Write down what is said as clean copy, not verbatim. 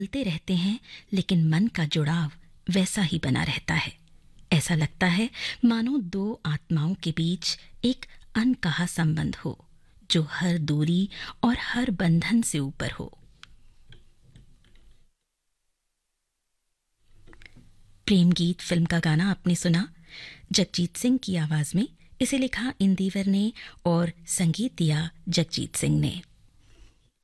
बदलते रहते हैं, लेकिन मन का जुड़ाव वैसा ही बना रहता है। ऐसा लगता है मानो दो आत्माओं के बीच एक अनकहा संबंध हो, जो हर दूरी और हर बंधन से ऊपर हो। प्रेम गीत फिल्म का गाना आपने सुना जगजीत सिंह की आवाज में। इसे लिखा इंदिवर ने और संगीत दिया जगजीत सिंह ने।